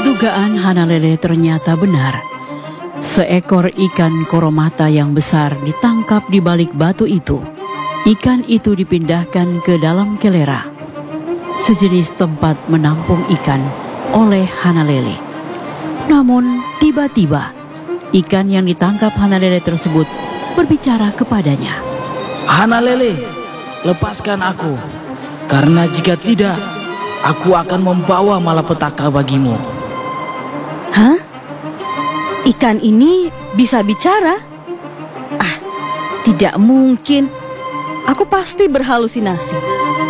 Dugaan Hanalele ternyata benar. Seekor ikan koromata yang besar ditangkap di balik batu itu. Ikan itu dipindahkan ke dalam kelera, sejenis tempat menampung ikan, oleh Hanalele. Namun tiba-tiba ikan yang ditangkap Hanalele tersebut berbicara kepadanya. Hanalele, lepaskan aku, karena jika tidak, aku akan membawa malapetaka bagimu. Hah? Ikan ini bisa bicara? Ah, tidak mungkin. Aku pasti berhalusinasi.